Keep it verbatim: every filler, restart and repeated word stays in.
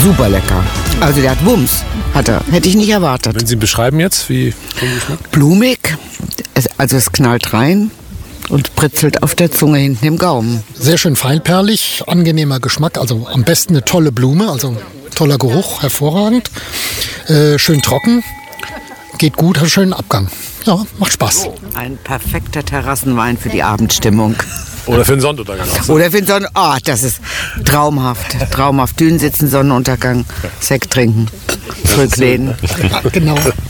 super lecker. Also der hat Wumms, hat er. Hätte ich nicht erwartet. Wenn Sie ihn beschreiben jetzt, wie schmeckt? Blumig, es, also es knallt rein und britzelt auf der Zunge hinten im Gaumen. Sehr schön feinperlig, angenehmer Geschmack, also am besten eine tolle Blume, also toller Geruch, hervorragend. Äh, schön trocken, geht gut, hat einen schönen Abgang. Ja, macht Spaß. Ein perfekter Terrassenwein für die Abendstimmung. Oder für den Sonnenuntergang. Oder für den Sonnen... Ah, oh, das ist traumhaft. Traumhaft. Dünen sitzen, Sonnenuntergang, Sekt trinken, zurücklehnen. Ja, genau.